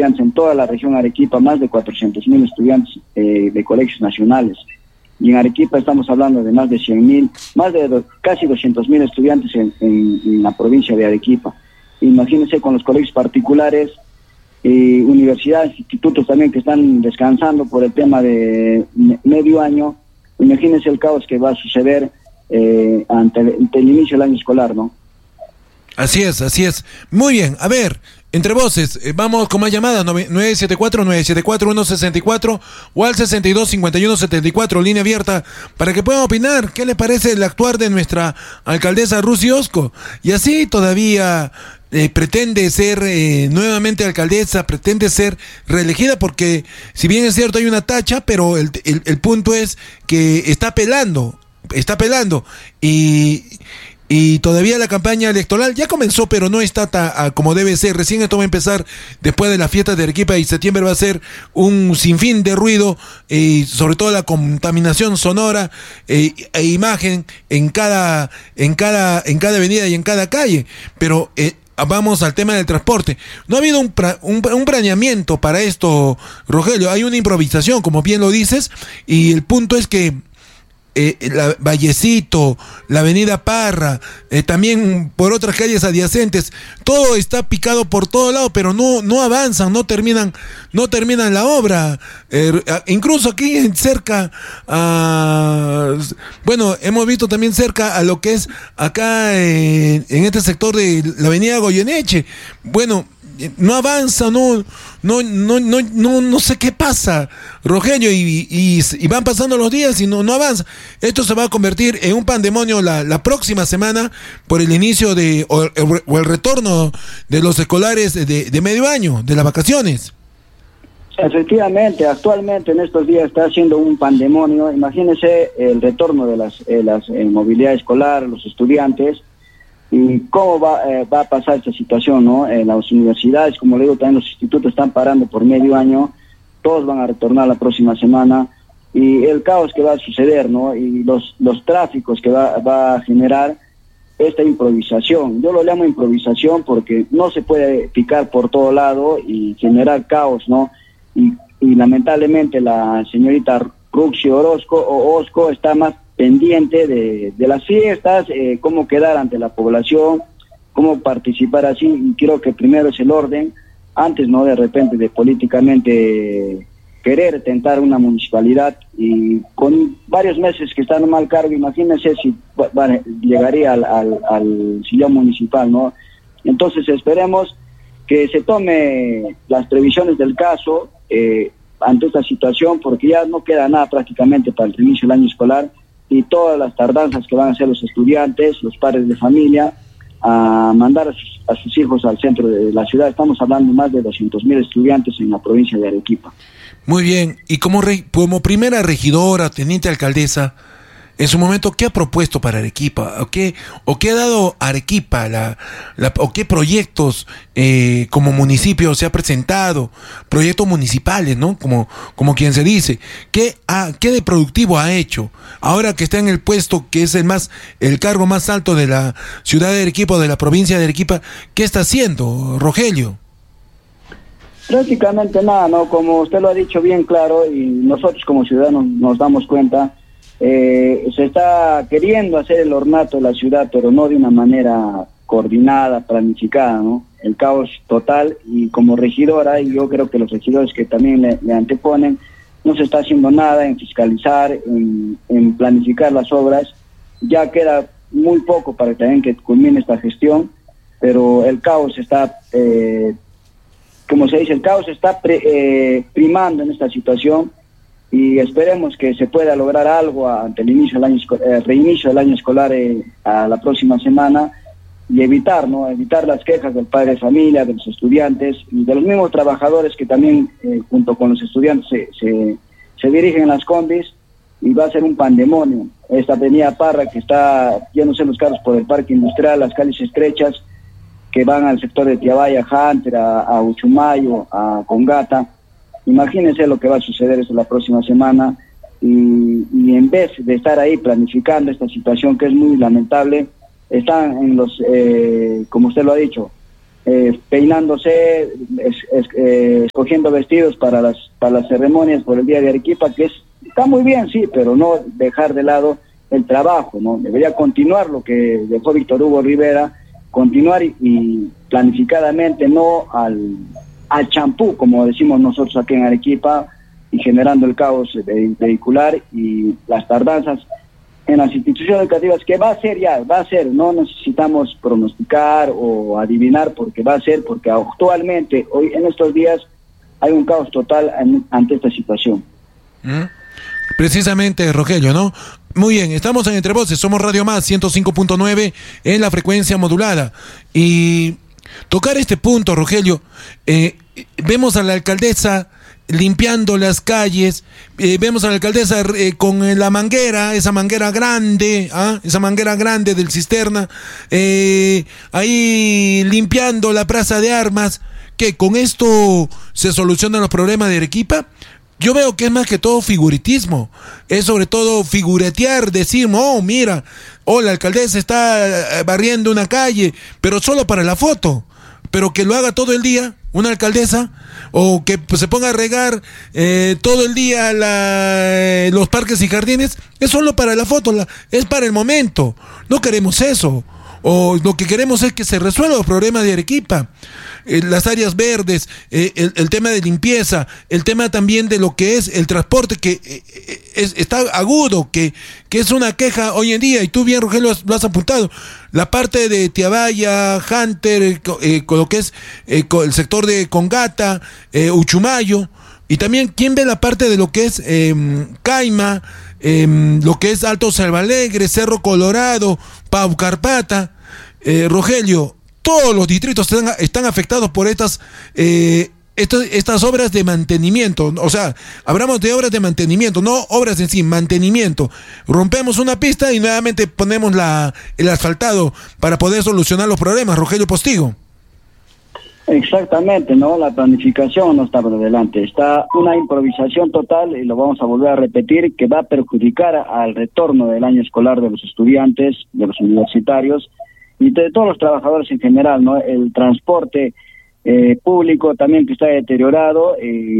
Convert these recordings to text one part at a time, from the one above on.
estudiantes en toda la región Arequipa, más de 400.000 estudiantes de colegios nacionales. Y en Arequipa estamos hablando de más de 100.000, casi 200.000 estudiantes en la provincia de Arequipa. Imagínense con los colegios particulares, universidades, institutos también que están descansando por el tema de medio año. Imagínense el caos que va a suceder ante el inicio del año escolar, ¿no? Así es. Muy bien, a ver, entre voces, vamos con más llamadas, 974-974-164 o al 62-51-74, línea abierta, para que puedan opinar qué les parece el actuar de nuestra alcaldesa Rusy Ozco. Y así todavía pretende ser nuevamente alcaldesa, pretende ser reelegida, porque si bien es cierto hay una tacha, pero el punto es que está apelando y todavía la campaña electoral ya comenzó, pero no está como debe ser. Recién esto va a empezar después de las fiestas de Arequipa, y septiembre va a ser un sinfín de ruido, sobre todo la contaminación sonora e imagen en cada avenida y en cada calle. Pero vamos al tema del transporte. No ha habido un planeamiento para esto, Rogelio. Hay una improvisación, como bien lo dices, y el punto es que la Vallecito, la avenida Parra, también por otras calles adyacentes, todo está picado por todo lado, pero no avanzan, no terminan la obra. Incluso aquí cerca, hemos visto también cerca a lo que es acá en este sector de la avenida Goyeneche. Bueno, no avanza, no sé qué pasa, Rogelio, y van pasando los días y no avanza. Esto se va a convertir en un pandemonio la próxima semana por el inicio o el retorno de los escolares de medio año, de las vacaciones. Efectivamente, actualmente en estos días está siendo un pandemonio. Imagínense el retorno de las movilidad escolar, los estudiantes. ¿Y cómo va a pasar esta situación, no? Las universidades, como le digo, también los institutos están parando por medio año, todos van a retornar la próxima semana, y el caos que va a suceder, ¿no? Y los tráficos que va a generar esta improvisación. Yo lo llamo improvisación porque no se puede picar por todo lado y generar caos, ¿no? Y lamentablemente la señorita Rusy Ozco está más pendiente de las fiestas, cómo quedar ante la población, cómo participar así, y creo que primero es el orden, antes no de repente de políticamente querer tentar una municipalidad, y con varios meses que están mal cargo, imagínense si llegaría al sillón municipal, ¿no? Entonces esperemos que se tome las previsiones del caso ante esta situación, porque ya no queda nada prácticamente para el inicio del año escolar, y todas las tardanzas que van a hacer los estudiantes, los padres de familia, a mandar a sus hijos al centro de la ciudad. Estamos hablando de más de 200.000 estudiantes en la provincia de Arequipa. Muy bien, y como primera regidora, teniente alcaldesa, en su momento, ¿qué ha propuesto para Arequipa? ¿O qué ha dado Arequipa? ¿O qué proyectos como municipio se ha presentado? Proyectos municipales, ¿no? Como quien se dice. ¿Qué de productivo ha hecho? Ahora que está en el puesto que es el cargo más alto de la ciudad de Arequipa, de la provincia de Arequipa, ¿qué está haciendo, Rogelio? Prácticamente nada, ¿no? Como usted lo ha dicho bien claro, y nosotros como ciudadanos nos damos cuenta, se está queriendo hacer el ornato de la ciudad, pero no de una manera coordinada, planificada, ¿no? El caos total, y como regidora, y yo creo que los regidores que también le anteponen, no se está haciendo nada en fiscalizar, en planificar las obras. Ya queda muy poco para también que culmine esta gestión, pero el caos está, como se dice, el caos está primando en esta situación, y esperemos que se pueda lograr algo ante el reinicio del año escolar a la próxima semana, y evitar las quejas del padre de familia, de los estudiantes y de los mismos trabajadores que también junto con los estudiantes se dirigen a las combis, y va a ser un pandemonio. Esta avenida Parra que está yéndose los carros por el parque industrial, las calles estrechas que van al sector de Tiabaya, Hunter, a Uchumayo, a Congata. Imagínense lo que va a suceder la próxima semana, y en vez de estar ahí planificando esta situación que es muy lamentable, están como usted lo ha dicho, peinándose, escogiendo vestidos para las ceremonias por el Día de Arequipa, que está muy bien, sí, pero no dejar de lado el trabajo, ¿no? Debería continuar lo que dejó Víctor Hugo Rivera, continuar y planificadamente, no al champú, como decimos nosotros aquí en Arequipa, y generando el caos vehicular y las tardanzas en las instituciones educativas, que va a ser, no necesitamos pronosticar o adivinar, porque va a ser, porque actualmente, hoy en estos días, hay un caos total ante esta situación. Precisamente, Rogelio, ¿no? Muy bien, estamos en Entre Voces, somos Radio Más 105.9 en la frecuencia modulada. Y tocar este punto, Rogelio, vemos a la alcaldesa limpiando las calles, vemos a la alcaldesa con la manguera, esa manguera grande del cisterna, ahí limpiando la plaza de armas. ¿Qué, con esto se solucionan los problemas de Arequipa? Yo veo que es más que todo figuritismo, es sobre todo figuretear, decir, oh, mira, la alcaldesa está barriendo una calle, pero solo para la foto, pero que lo haga todo el día una alcaldesa, o que pues, se ponga a regar todo el día los parques y jardines, es solo para la foto, es para el momento. No queremos eso, o lo que queremos es que se resuelvan los problemas de Arequipa, las áreas verdes, el tema de limpieza, el tema también de lo que es el transporte, que está agudo, que es una queja hoy en día, y tú bien, Rogelio, lo has apuntado, la parte de Tiabaya, Hunter, con lo que es con el sector de Congata, Uchumayo, y también quién ve la parte de lo que es Caima, lo que es Alto Salvalegre, Cerro Colorado, Paucarpata. Rogelio, todos los distritos están afectados por estas obras de mantenimiento. O sea, hablamos de obras de mantenimiento, no obras en sí, mantenimiento. Rompemos una pista y nuevamente ponemos el asfaltado para poder solucionar los problemas. Rogelio Postigo. Exactamente, ¿no? La planificación no está por delante. Está una improvisación total, y lo vamos a volver a repetir, que va a perjudicar al retorno del año escolar de los estudiantes, de los universitarios y de todos los trabajadores en general, ¿no? El transporte público también, que está deteriorado,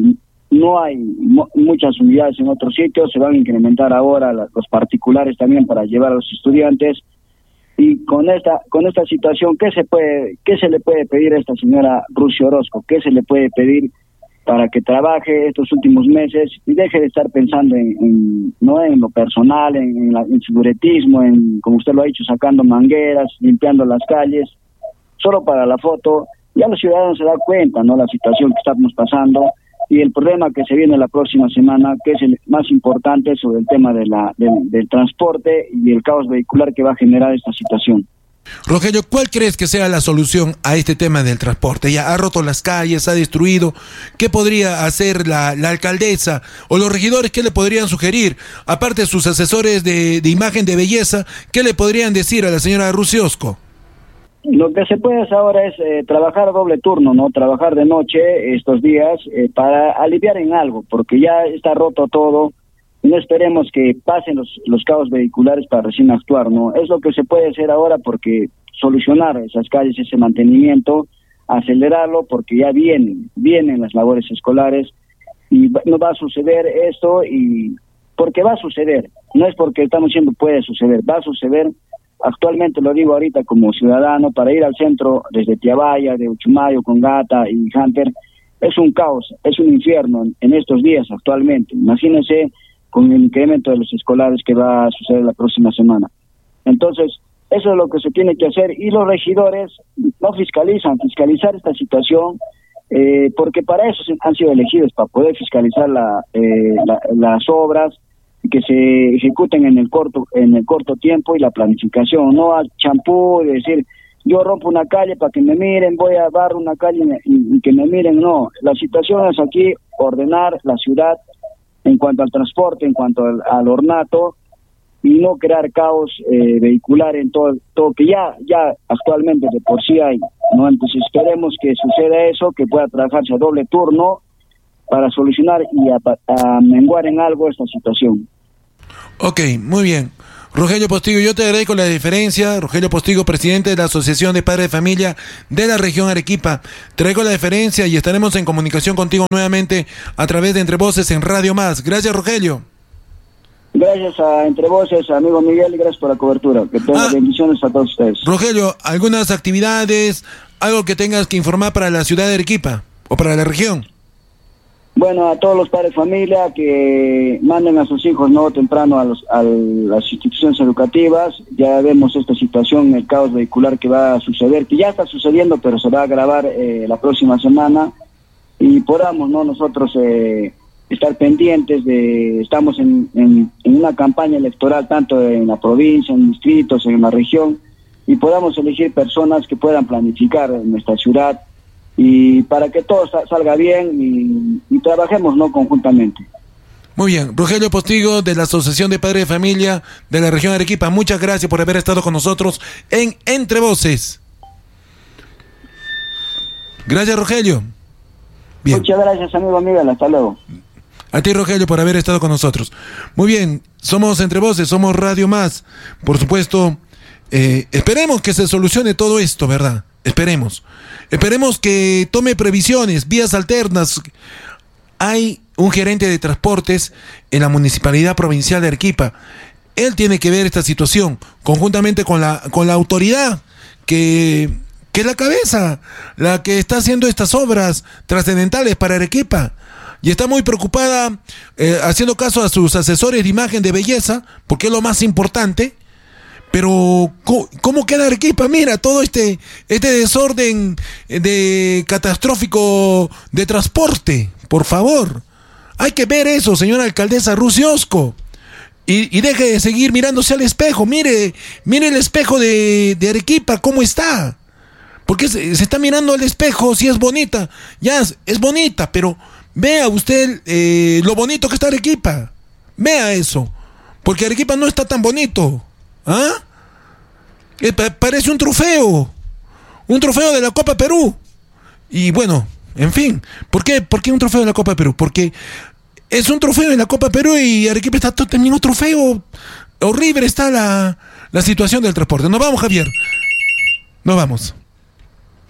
no hay muchas unidades en otros sitios, se van a incrementar ahora los particulares también para llevar a los estudiantes. Y con esta situación, ¿qué se le puede pedir a esta señora Rusia Orozco? ¿Qué se le puede pedir para que trabaje estos últimos meses y deje de estar pensando no en lo personal, en figuretismo, como usted lo ha dicho, sacando mangueras, limpiando las calles, solo para la foto? Ya los ciudadanos se dan cuenta, ¿no? La situación que estamos pasando y el problema que se viene la próxima semana, que es el más importante, sobre el tema del transporte y el caos vehicular que va a generar esta situación. Rogelio, ¿cuál crees que sea la solución a este tema del transporte? Ya ha roto las calles, ha destruido. ¿Qué podría hacer la alcaldesa o los regidores? ¿Qué le podrían sugerir? Aparte de sus asesores de imagen, de belleza, ¿qué le podrían decir a la señora Rusia Orozco? Lo que se puede hacer ahora es trabajar doble turno, ¿no? Trabajar de noche estos días para aliviar en algo, porque ya está roto todo. No esperemos que pasen los caos vehiculares para recién actuar, ¿no? Es lo que se puede hacer ahora, porque solucionar esas calles, ese mantenimiento, acelerarlo, porque ya vienen las labores escolares y no va a suceder esto, y porque va a suceder, no es porque estamos diciendo puede suceder, va a suceder. Actualmente, lo digo ahorita como ciudadano, para ir al centro desde Tiabaya, de Uchumayo, Congata y Hunter, es un caos, es un infierno en estos días actualmente. Imagínense con el incremento de los escolares que va a suceder la próxima semana. Entonces, eso es lo que se tiene que hacer, y los regidores no fiscalizar esta situación, porque para eso han sido elegidos, para poder fiscalizar las obras, que se ejecuten en el corto tiempo, y la planificación, no al champú de decir yo rompo una calle para que me miren, voy a barrer una calle y que me miren. No, la situación es aquí ordenar la ciudad en cuanto al transporte, en cuanto al ornato, y no crear caos vehicular en todo que ya actualmente de por sí hay, ¿no? Entonces esperemos que suceda eso, que pueda trabajarse a doble turno para solucionar y a menguar en algo esta situación. Ok, muy bien. Rogelio Postigo, yo te agradezco la diferencia. Rogelio Postigo, presidente de la Asociación de Padres de Familia de la región Arequipa. Te agradezco la diferencia y estaremos en comunicación contigo nuevamente a través de Entre Voces en Radio Más. Gracias, Rogelio. Gracias a Entre Voces, amigo Miguel, y gracias por la cobertura. Que tengan bendiciones a todos ustedes. Rogelio, ¿algunas actividades, algo que tengas que informar para la ciudad de Arequipa o para la región? Bueno, a todos los padres de familia que manden a sus hijos no temprano a las instituciones educativas. Ya vemos esta situación, el caos vehicular que va a suceder, que ya está sucediendo, pero se va a agravar la próxima semana. Y podamos, ¿no?, nosotros estar pendientes estamos en una campaña electoral, tanto en la provincia, en distritos, en la región, y podamos elegir personas que puedan planificar nuestra ciudad, y para que todo salga bien y trabajemos, ¿no?, conjuntamente. Muy bien, Rogelio Postigo de la Asociación de Padres de Familia de la región Arequipa, muchas gracias por haber estado con nosotros en Entre Voces. Gracias, Rogelio. Bien. Muchas gracias, amigo Miguel, hasta luego. A ti, Rogelio, por haber estado con nosotros. Muy bien, somos Entre Voces, somos Radio Más. Por supuesto, esperemos que se solucione todo esto, ¿verdad? Esperemos que tome previsiones, vías alternas. Hay un gerente de transportes en la Municipalidad Provincial de Arequipa. Él tiene que ver esta situación conjuntamente con la autoridad que es la cabeza, la que está haciendo estas obras trascendentales para Arequipa. Y está muy preocupada, haciendo caso a sus asesores de imagen de belleza, porque es lo más importante. Pero, ¿cómo queda Arequipa? Mira, todo este desorden catastrófico de transporte. Por favor, hay que ver eso, señora alcaldesa Rusiosco. Y deje de seguir mirándose al espejo. Mire el espejo de Arequipa, ¿cómo está? Porque se está mirando al espejo, si es bonita. Ya, es bonita, pero vea usted lo bonito que está Arequipa. Vea eso. Porque Arequipa no está tan bonito. ¿Ah? Parece un trofeo de la Copa Perú. Y bueno, en fin, ¿por qué un trofeo de la Copa Perú? Porque es un trofeo de la Copa Perú y Arequipa está también un trofeo. Horrible está la situación del transporte. Nos vamos, Javier. Nos vamos.